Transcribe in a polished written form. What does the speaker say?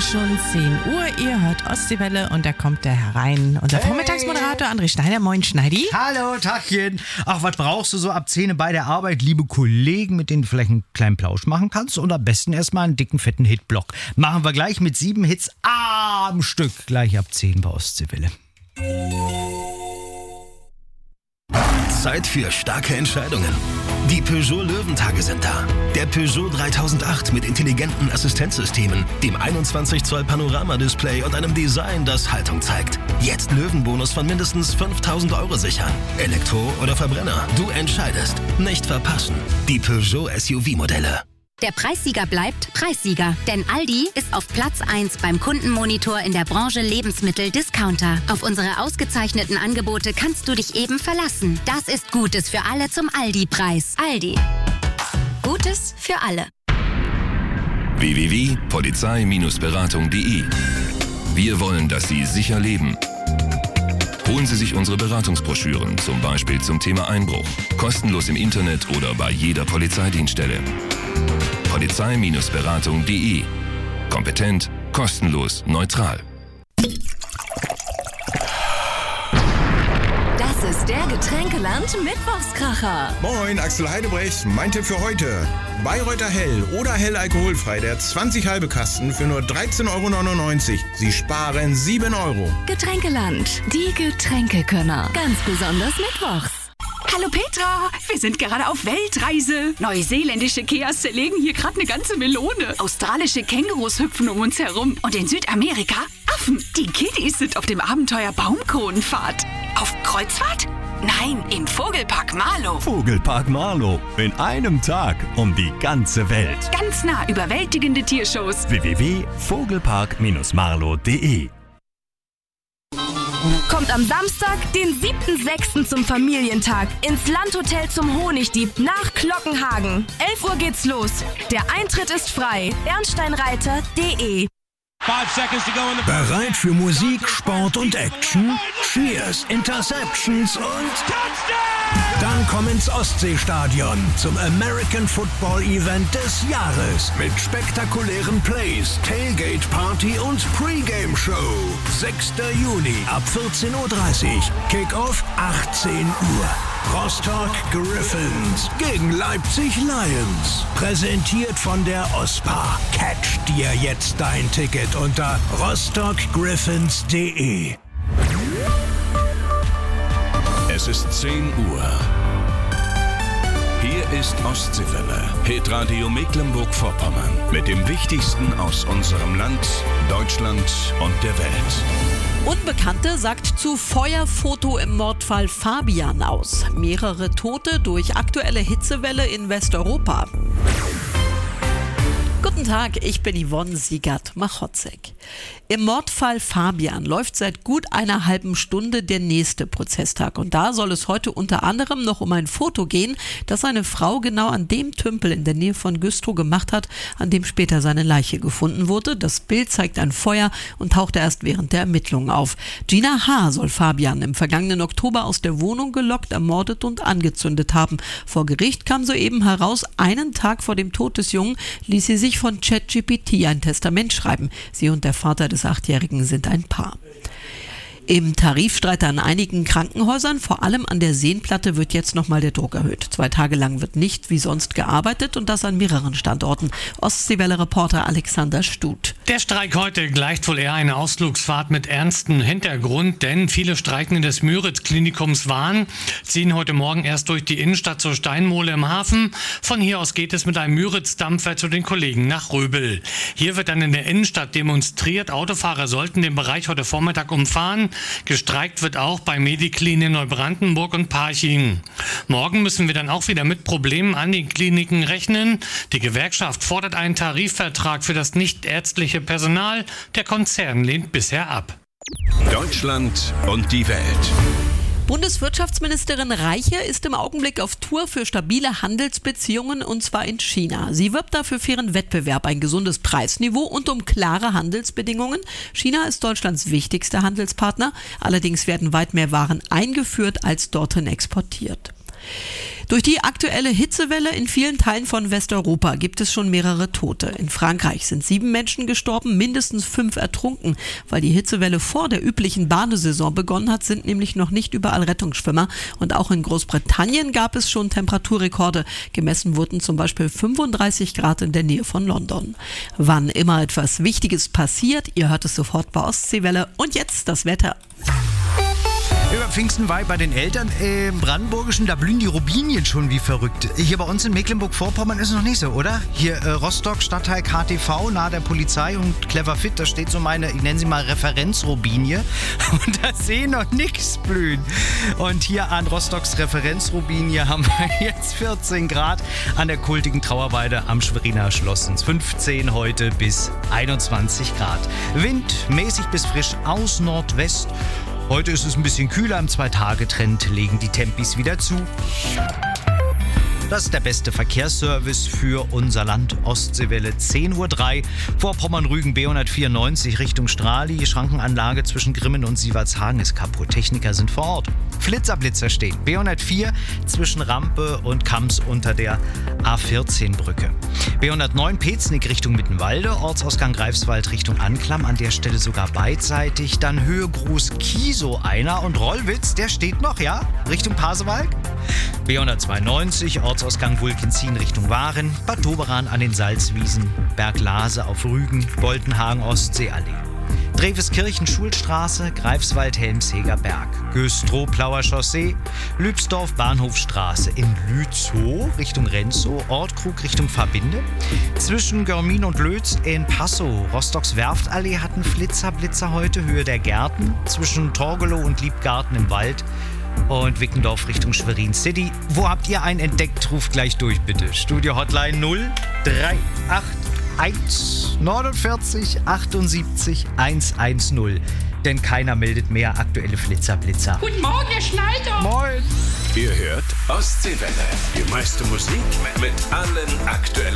schon 10 Uhr. Ihr hört Ostseewelle und da kommt der herein. Unser Vormittagsmoderator André Schneider. Moin, Schneidi. Hallo, Tagchen. Ach, was brauchst du so ab 10 bei der Arbeit, liebe Kollegen, mit denen du vielleicht einen kleinen Plausch machen kannst? Und am besten erstmal einen dicken, fetten Hitblock. Machen wir gleich mit 7 Hits am Stück. Gleich ab 10 bei Ostseewelle. Zeit für starke Entscheidungen. Die Peugeot Löwentage sind da. Der Peugeot 3008 mit intelligenten Assistenzsystemen, dem 21 Zoll Panoramadisplay und einem Design, das Haltung zeigt. Jetzt Löwenbonus von mindestens 5.000 € sichern. Elektro oder Verbrenner, du entscheidest. Nicht verpassen. Die Peugeot SUV-Modelle. Der Preissieger bleibt Preissieger, denn Aldi ist auf Platz 1 beim Kundenmonitor in der Branche Lebensmittel-Discounter. Auf unsere ausgezeichneten Angebote kannst du dich eben verlassen. Das ist Gutes für alle zum Aldi-Preis. Aldi. Gutes für alle. www.polizei-beratung.de. Wir wollen, dass Sie sicher leben. Holen Sie sich unsere Beratungsbroschüren, zum Beispiel zum Thema Einbruch. Kostenlos im Internet oder bei jeder Polizeidienststelle. Polizei-beratung.de. Kompetent, kostenlos, neutral. Das ist der Getränkeland-Mittwochskracher. Moin, Axel Heidebrecht. Mein Tipp für heute. Bayreuther Hell oder Hell alkoholfrei, der 20 halbe Kasten für nur 13,99 €. Sie sparen 7 €. Getränkeland, die Getränkekönner. Ganz besonders mittwochs. Hallo Petra, wir sind gerade auf Weltreise. Neuseeländische Keas zerlegen hier gerade eine ganze Melone. Australische Kängurus hüpfen um uns herum. Und in Südamerika Affen. Die Kiddies sind auf dem Abenteuer Baumkronenfahrt. Auf Kreuzfahrt? Nein, im Vogelpark Marlow. Vogelpark Marlow. In einem Tag um die ganze Welt. Ganz nah überwältigende Tiershows. www.vogelpark-marlow.de. Kommt am Samstag, den 7.6. zum Familientag ins Landhotel zum Honigdieb nach Glockenhagen. 11 Uhr geht's los. Der Eintritt ist frei. Bernsteinreiter.de. Bereit für Musik, Sport und Action? Cheers, Interceptions und dann komm ins Ostseestadion zum American Football Event des Jahres mit spektakulären Plays, Tailgate Party und Pre-Game Show. 6. Juni ab 14:30 Uhr. Kickoff 18 Uhr. Rostock Griffins gegen Leipzig Lions. Präsentiert von der OSPA. Catch dir jetzt dein Ticket unter rostockgriffins.de. Es ist 10 Uhr. Hier ist Ostseewelle, Hitradio Mecklenburg-Vorpommern. Mit dem Wichtigsten aus unserem Land, Deutschland und der Welt. Unbekannte sagt zu Feuerfoto im Mordfall Fabian aus. Mehrere Tote durch aktuelle Hitzewelle in Westeuropa. Guten Tag, ich bin Yvonne Siegert-Machotzek. Im Mordfall Fabian läuft seit gut einer halben Stunde der nächste Prozesstag. Und da soll es heute unter anderem noch um ein Foto gehen, das eine Frau genau an dem Tümpel in der Nähe von Güstrow gemacht hat, an dem später seine Leiche gefunden wurde. Das Bild zeigt ein Feuer und tauchte erst während der Ermittlungen auf. Gina H. soll Fabian im vergangenen Oktober aus der Wohnung gelockt, ermordet und angezündet haben. Vor Gericht kam soeben heraus, einen Tag vor dem Tod des Jungen ließ sie sich von ChatGPT ein Testament schreiben. Sie und der Vater des 8-Jährigen sind ein Paar. Im Tarifstreit an einigen Krankenhäusern, vor allem an der Seenplatte, wird jetzt nochmal der Druck erhöht. 2 Tage lang wird nicht wie sonst gearbeitet und das an mehreren Standorten. Ostseewelle-Reporter Alexander Stut. Der Streik heute gleicht wohl eher eine Ausflugsfahrt mit ernstem Hintergrund, denn viele Streikende des Müritz-Klinikums Wahn ziehen heute Morgen erst durch die Innenstadt zur Steinmole im Hafen. Von hier aus geht es mit einem Müritz-Dampfer zu den Kollegen nach Röbel. Hier wird dann in der Innenstadt demonstriert. Autofahrer sollten den Bereich heute Vormittag umfahren. Gestreikt wird auch bei Mediklin in Neubrandenburg und Parching. Morgen müssen wir dann auch wieder mit Problemen an den Kliniken rechnen. Die Gewerkschaft fordert einen Tarifvertrag für das nichtärztliche Personal. Der Konzern lehnt bisher ab. Deutschland und die Welt. Bundeswirtschaftsministerin Reiche ist im Augenblick auf Tour für stabile Handelsbeziehungen, und zwar in China. Sie wirbt dafür fairen Wettbewerb, ein gesundes Preisniveau und um klare Handelsbedingungen. China ist Deutschlands wichtigster Handelspartner. Allerdings werden weit mehr Waren eingeführt als dorthin exportiert. Durch die aktuelle Hitzewelle in vielen Teilen von Westeuropa gibt es schon mehrere Tote. In Frankreich sind 7 Menschen gestorben, mindestens 5 ertrunken. Weil die Hitzewelle vor der üblichen Badesaison begonnen hat, sind nämlich noch nicht überall Rettungsschwimmer. Und auch in Großbritannien gab es schon Temperaturrekorde. Gemessen wurden zum Beispiel 35 Grad in der Nähe von London. Wann immer etwas Wichtiges passiert, ihr hört es sofort bei Ostseewelle. Und jetzt das Wetter. Über Pfingsten war ich bei den Eltern im Brandenburgischen, da blühen die Robinien schon wie verrückt. Hier bei uns in Mecklenburg-Vorpommern ist es noch nicht so, oder? Hier Rostock, Stadtteil KTV, nahe der Polizei und Clever Fit, da steht so meine, ich nenne sie mal Referenzrobinie. Und da sehen noch nichts blühen. Und hier an Rostocks Referenzrobinie haben wir jetzt 14 Grad an der kultigen Trauerweide am Schweriner Schloss. 15 heute bis 21 Grad. Wind mäßig bis frisch aus Nordwest. Heute ist es ein bisschen kühler, im 2-Tage-Trend legen die Tempis wieder zu. Das ist der beste Verkehrsservice für unser Land. Ostseewelle 10.03 Uhr. Vorpommern-Rügen B194 Richtung Strahli. Schrankenanlage zwischen Grimmen und Sievertshagen ist kaputt. Techniker sind vor Ort. Flitzer stehen. B104 zwischen Rampe und Kamms unter der A14-Brücke. B109 Peznick Richtung Mittenwalde. Ortsausgang Greifswald Richtung Anklam. An der Stelle sogar beidseitig. Dann Höhe Groß-Kiesow einer. Und Rollwitz, der steht noch, ja? Richtung Pasewalk. B192 Ortsausgang Wulkenzien Richtung Waren, Bad Doberan an den Salzwiesen, Berglase auf Rügen, Boltenhagen Ostseeallee. Dreveskirchen Schulstraße, Greifswald Helmsheger Berg, Güstrow Plauer Chaussee, Lübsdorf Bahnhofstraße, in Lützow Richtung Renzow, Ortkrug Richtung Verbinde, zwischen Görmin und Lötz in Passow, Rostocks Werftallee hatten Blitzer heute, Höhe der Gärten, zwischen Torgelow und Liebgarten im Wald, und Wickendorf Richtung Schwerin City. Wo habt ihr einen entdeckt? Ruft gleich durch, bitte. Studio Hotline 0381 49 78 110. Denn keiner meldet mehr aktuelle Blitzer. Guten Morgen, Herr Schneider. Moin. Ihr hört Ostseewelle. Die meiste Musik mit allen aktuellen